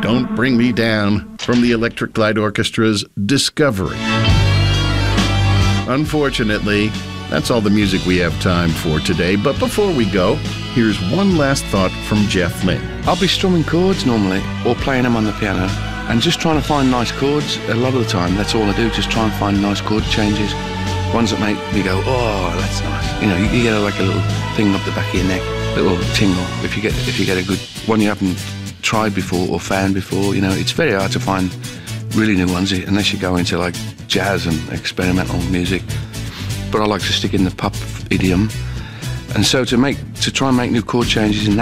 Don't Bring Me Down from the Electric Light Orchestra's Discovery. Unfortunately, that's all the music we have time for today, but before we go, here's one last thought from Jeff Lynne. I'll be strumming chords normally, or playing them on the piano, and just trying to find nice chords. A lot of the time, that's all I do, just try and find nice chord changes, ones that make me go, oh, that's nice. You know, you get like a little thing up the back of your neck, a little tingle, if you get a good one you haven't tried before or found before. You know, it's very hard to find really new ones unless you go into like jazz and experimental music. But I like to stick in the pop idiom, and so to try and make new chord changes in